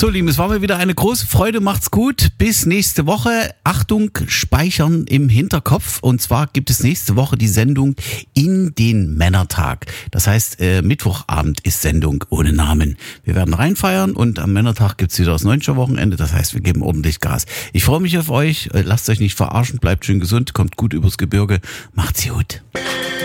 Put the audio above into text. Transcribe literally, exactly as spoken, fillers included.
So, Lieben, es war mir wieder eine große Freude. Macht's gut. Bis nächste Woche. Achtung, speichern im Hinterkopf. Und zwar gibt es nächste Woche die Sendung In den Männertag. Das heißt, äh, Mittwochabend ist Sendung ohne Namen. Wir werden reinfeiern und am Männertag gibt's wieder das Neuntscher-Wochenende. Das heißt, wir geben ordentlich Gas. Ich freue mich auf euch. Lasst euch nicht verarschen. Bleibt schön gesund. Kommt gut übers Gebirge. Macht's gut.